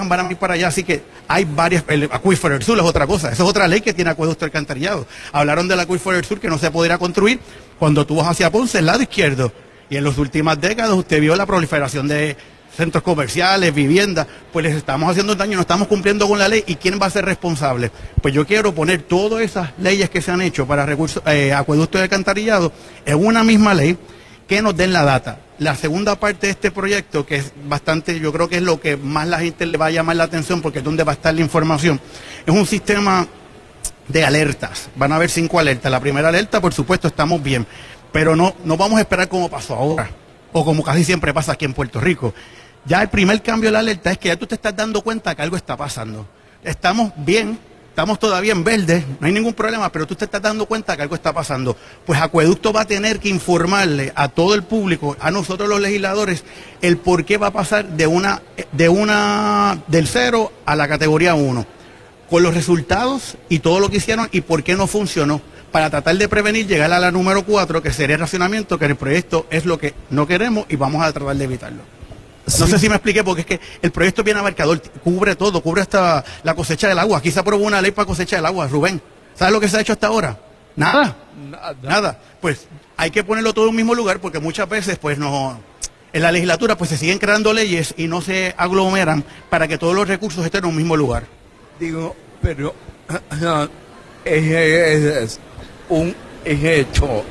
van a ir para allá, así que hay varias, el acuífero del sur es otra cosa, esa es otra ley que tiene acueducto alcantarillado. Hablaron del acuífero del sur que no se podrá construir cuando tú vas hacia Ponce, el lado izquierdo, y en las últimas décadas usted vio la proliferación de centros comerciales, viviendas, pues les estamos haciendo daño, no estamos cumpliendo con la ley, ¿y quién va a ser responsable? Pues yo quiero poner todas esas leyes que se han hecho para acueducto y alcantarillado en una misma ley que nos den la data. La segunda parte de este proyecto, que es bastante, yo creo que es lo que más la gente le va a llamar la atención, porque es donde va a estar la información, es un sistema de alertas. Van a haber 5 alertas. La primera alerta, por supuesto, estamos bien, pero no vamos a esperar como pasó ahora, o como casi siempre pasa aquí en Puerto Rico. Ya el primer cambio de la alerta es que ya tú te estás dando cuenta que algo está pasando. Estamos bien, estamos todavía en verde, no hay ningún problema, pero tú te estás dando cuenta que algo está pasando. Pues Acueducto va a tener que informarle a todo el público, a nosotros los legisladores, el por qué va a pasar del 0 a la categoría 1, con los resultados y todo lo que hicieron y por qué no funcionó, para tratar de prevenir llegar a la número 4, que sería el racionamiento, que en el proyecto es lo que no queremos y vamos a tratar de evitarlo. Sí. No sé si me expliqué, porque es que el proyecto es bien abarcador, cubre todo, cubre hasta la cosecha del agua. Aquí se aprobó una ley para cosecha del agua, Rubén. ¿Sabes lo que se ha hecho hasta ahora? Nada. Pues hay que ponerlo todo en un mismo lugar, porque muchas veces pues no, en la legislatura pues se siguen creando leyes y no se aglomeran para que todos los recursos estén en un mismo lugar. Digo, pero es un hecho.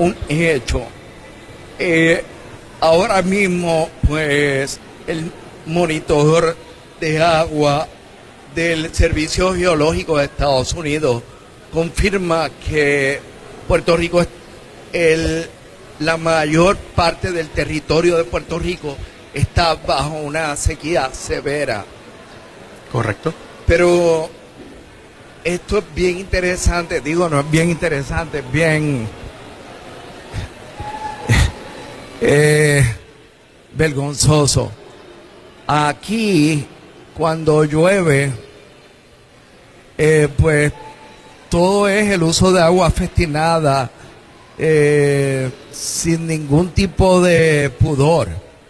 Ahora mismo, pues, el monitor de agua del Servicio Geológico de Estados Unidos confirma que Puerto Rico es la mayor parte del territorio de Puerto Rico está bajo una sequía severa. Correcto. Pero esto es bien interesante, digo, no es bien interesante, es bien vergonzoso. Aquí, cuando llueve, pues todo es el uso de agua festinada, sin ningún tipo de pudor.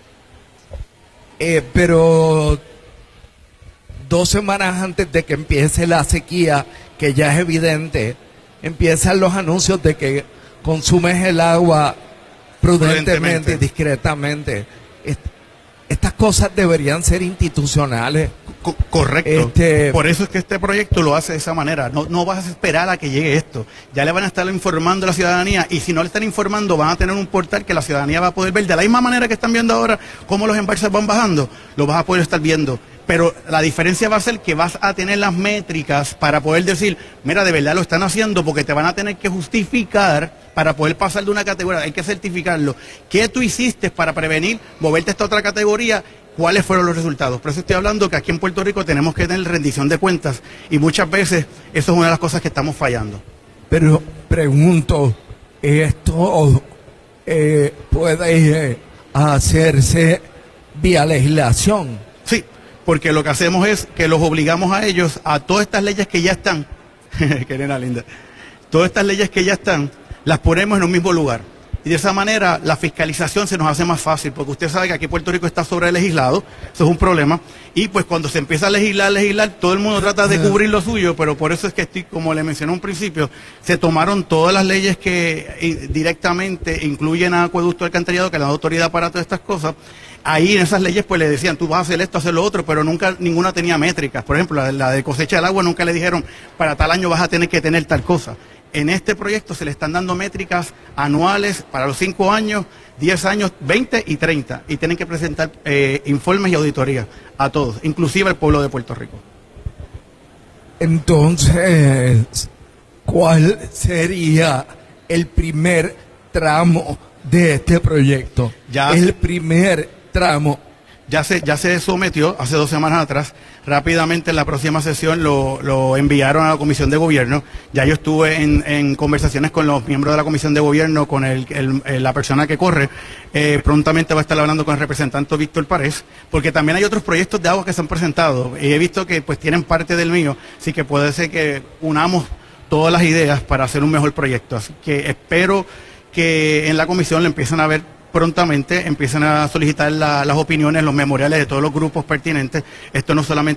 Pero 2 semanas antes de que empiece la sequía, que ya es evidente, empiezan los anuncios de que consumes el agua prudentemente y discretamente. Estas cosas deberían ser institucionales. Correcto. Por eso es que este proyecto lo hace de esa manera. No vas a esperar a que llegue esto. Ya le van a estar informando a la ciudadanía, y si no le están informando, van a tener un portal que la ciudadanía va a poder ver de la misma manera que están viendo ahora cómo los embalses van bajando. Lo vas a poder estar viendo. Pero la diferencia va a ser que vas a tener las métricas para poder decir, mira, de verdad lo están haciendo, porque te van a tener que justificar para poder pasar de una categoría, hay que certificarlo. ¿Qué tú hiciste para prevenir moverte a esta otra categoría? ¿Cuáles fueron los resultados? Por eso estoy hablando que aquí en Puerto Rico tenemos que tener rendición de cuentas, y muchas veces eso es una de las cosas que estamos fallando. Pero pregunto, ¿esto puede hacerse vía legislación? Sí, porque lo que hacemos es que los obligamos a ellos, a todas estas leyes que ya están, qué nena linda, todas estas leyes que ya están, las ponemos en un mismo lugar. Y de esa manera la fiscalización se nos hace más fácil, porque usted sabe que aquí Puerto Rico está sobre legislado, eso es un problema, y pues cuando se empieza a legislar, todo el mundo trata de cubrir lo suyo, pero por eso es que como le mencioné un principio, se tomaron todas las leyes que directamente incluyen a acueducto alcantarillado, que es la autoridad para todas estas cosas. Ahí en esas leyes pues le decían, tú vas a hacer esto, hacer lo otro, pero nunca ninguna tenía métricas. Por ejemplo, la de cosecha del agua nunca le dijeron, para tal año vas a tener que tener tal cosa. En este proyecto se le están dando métricas anuales para los 5 años, 10 años, 20 y 30. Y tienen que presentar informes y auditorías a todos, inclusive al pueblo de Puerto Rico. Entonces, ¿cuál sería el primer tramo de este proyecto? El primer tramo. Ya se sometió hace 2 semanas atrás. Rápidamente en la próxima sesión lo enviaron a la Comisión de Gobierno. Ya yo estuve en conversaciones con los miembros de la Comisión de Gobierno, con la persona que corre. Prontamente va a estar hablando con el representante Víctor Párez, porque también hay otros proyectos de agua que se han presentado. Y he visto que pues tienen parte del mío, así que puede ser que unamos todas las ideas para hacer un mejor proyecto. Así que espero que en la comisión le empiecen a ver prontamente, empiezan a solicitar las opiniones, los memoriales de todos los grupos pertinentes. Esto no solamente